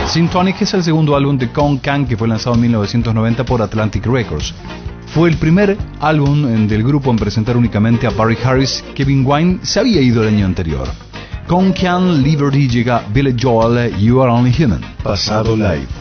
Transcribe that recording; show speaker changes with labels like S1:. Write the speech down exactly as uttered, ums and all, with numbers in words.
S1: Syntonic es el segundo álbum de Khon Khan que fue lanzado en mil novecientos noventa por Atlantic Records. Fue el primer álbum del grupo en presentar únicamente a Barry Harris. Kevin Wine se había ido el año anterior. Khon Khan, Liberty, llega Billy Joel, You Are Only Human.
S2: Pasado Live.